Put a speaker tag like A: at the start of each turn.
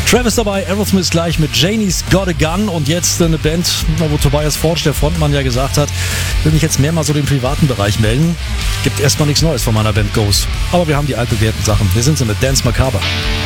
A: Travis dabei, Aerosmith gleich mit Janie's Got a Gun und jetzt eine Band, wo Tobias Forge, der Frontmann, ja gesagt hat, will mich jetzt mehr mal so den privaten Bereich melden. Gibt erstmal nichts Neues von meiner Band Ghost. Aber wir haben die altbewährten Sachen. Hier sind sie mit Dance Macabre.